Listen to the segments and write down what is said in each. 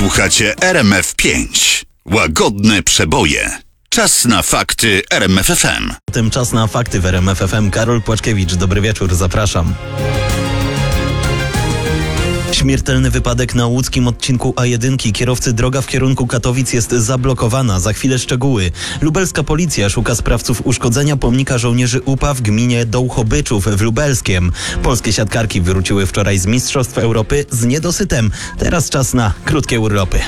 Słuchacie RMF5. Łagodne przeboje. Czas na fakty RMF FM. Czas na fakty w RMF FM. Karol Płaczkiewicz, dobry wieczór, zapraszam. Śmiertelny wypadek na łódzkim odcinku A1. Kierowcy, droga w kierunku Katowic jest zablokowana. Za chwilę szczegóły. Lubelska policja szuka sprawców uszkodzenia pomnika żołnierzy UPA w gminie Dołchobyczów w Lubelskiem. Polskie siatkarki wróciły wczoraj z Mistrzostw Europy z niedosytem. Teraz czas na krótkie urlopy.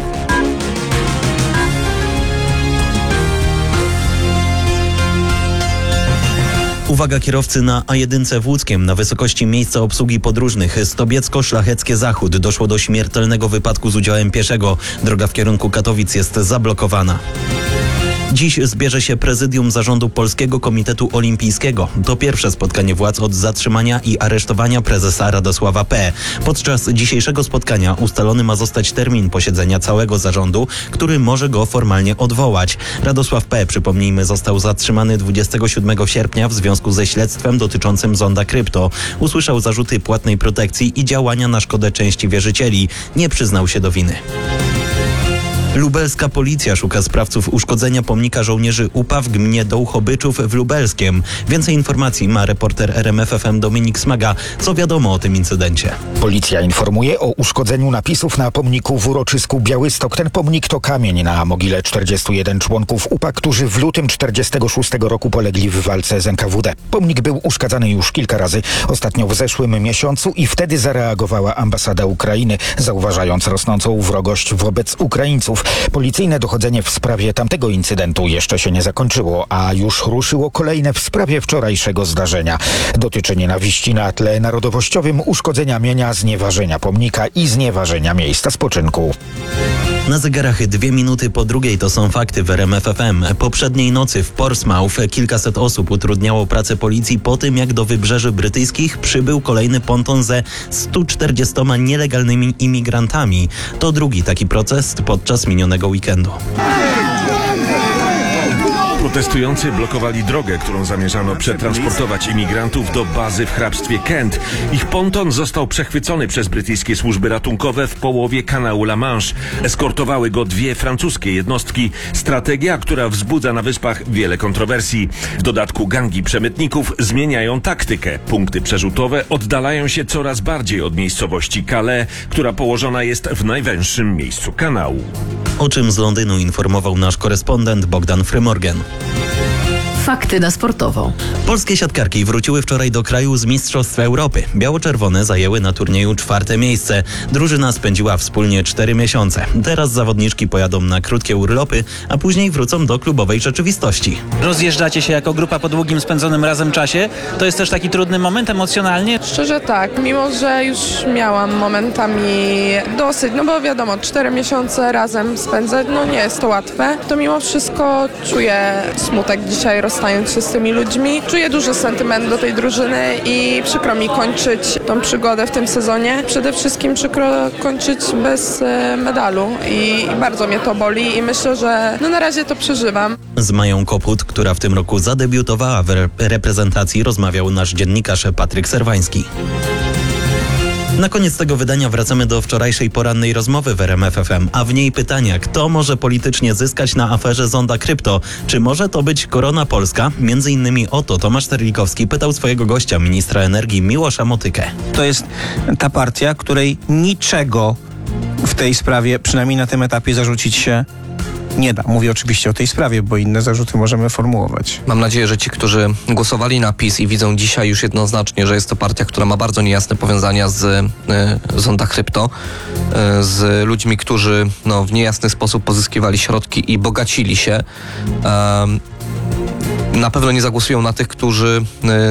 Uwaga kierowcy na A1 w Łódzkiem. Na wysokości miejsca obsługi podróżnych Stobiecko-Szlacheckie Zachód doszło do śmiertelnego wypadku z udziałem pieszego. Droga w kierunku Katowic jest zablokowana. Dziś zbierze się prezydium zarządu Polskiego Komitetu Olimpijskiego. To pierwsze spotkanie władz od zatrzymania i aresztowania prezesa Radosława P. Podczas dzisiejszego spotkania ustalony ma zostać termin posiedzenia całego zarządu, który może go formalnie odwołać. Radosław P., przypomnijmy, został zatrzymany 27 sierpnia w związku ze śledztwem dotyczącym Zonda Krypto. Usłyszał zarzuty płatnej protekcji i działania na szkodę części wierzycieli. Nie przyznał się do winy. Lubelska policja szuka sprawców uszkodzenia pomnika żołnierzy UPA w gminie Dołchobyczów w Lubelskiem. Więcej informacji ma reporter RMF FM Dominik Smaga. Co wiadomo o tym incydencie? Policja informuje o uszkodzeniu napisów na pomniku w uroczysku Białystok. Ten pomnik to kamień na mogile 41 członków UPA, którzy w lutym 1946 roku polegli w walce z NKWD. Pomnik był uszkadzany już kilka razy, ostatnio w zeszłym miesiącu, i wtedy zareagowała ambasada Ukrainy, zauważając rosnącą wrogość wobec Ukraińców. Policyjne dochodzenie w sprawie tamtego incydentu jeszcze się nie zakończyło, a już ruszyło kolejne w sprawie wczorajszego zdarzenia. Dotyczy nienawiści na tle narodowościowym, uszkodzenia mienia, znieważenia pomnika i znieważenia miejsca spoczynku. Na zegarach 2 minuty po 2 to są fakty w RMF FM. Poprzedniej nocy w Portsmouth kilkaset osób utrudniało pracę policji po tym, jak do wybrzeży brytyjskich przybył kolejny ponton ze 140 nielegalnymi imigrantami. To drugi taki protest podczas minionego weekendu. Protestujący blokowali drogę, którą zamierzano przetransportować imigrantów do bazy w hrabstwie Kent. Ich ponton został przechwycony przez brytyjskie służby ratunkowe w połowie kanału La Manche. Eskortowały go 2 francuskie jednostki. Strategia, która wzbudza na wyspach wiele kontrowersji. W dodatku gangi przemytników zmieniają taktykę. Punkty przerzutowe oddalają się coraz bardziej od miejscowości Calais, która położona jest w najwęższym miejscu kanału. O czym z Londynu informował nasz korespondent Bogdan Frymorgan. Fakty na sportowo. Polskie siatkarki wróciły wczoraj do kraju z Mistrzostw Europy. Biało-czerwone zajęły na turnieju 4. miejsce. Drużyna spędziła wspólnie 4 miesiące. Teraz zawodniczki pojadą na krótkie urlopy, a później wrócą do klubowej rzeczywistości. Rozjeżdżacie się jako grupa po długim spędzonym razem czasie. To jest też taki trudny moment emocjonalnie? Szczerze tak, mimo że już miałam momentami dosyć, no bo wiadomo, 4 miesiące razem spędzać, no nie jest to łatwe, to mimo wszystko czuję smutek dzisiaj, rozstając się z tymi ludźmi. Czuję duży sentyment do tej drużyny i przykro mi kończyć tą przygodę w tym sezonie. Przede wszystkim przykro kończyć bez medalu i bardzo mnie to boli i myślę, że na razie to przeżywam. Z Mają Koput, która w tym roku zadebiutowała w reprezentacji, rozmawiał nasz dziennikarz Patryk Serwański. Na koniec tego wydania wracamy do wczorajszej porannej rozmowy w RMF FM, a w niej pytania, kto może politycznie zyskać na aferze Zonda Krypto? Czy może to być Korona Polska? Między innymi o to Tomasz Terlikowski pytał swojego gościa, ministra energii Miłosza Motykę. To jest ta partia, której niczego w tej sprawie, przynajmniej na tym etapie, zarzucić się nie da. Mówię oczywiście o tej sprawie, bo inne zarzuty możemy formułować. Mam nadzieję, że ci, którzy głosowali na PiS i widzą dzisiaj już jednoznacznie, że jest to partia, która ma bardzo niejasne powiązania z Zonda Krypto, z ludźmi, którzy w niejasny sposób pozyskiwali środki i bogacili się, na pewno nie zagłosują na tych, którzy